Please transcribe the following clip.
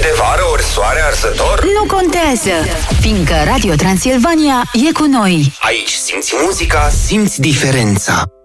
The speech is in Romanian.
de vară ori soare arzător? Nu contează, fiindcă Radio Transilvania e cu noi. Aici simți muzica, simți diferența.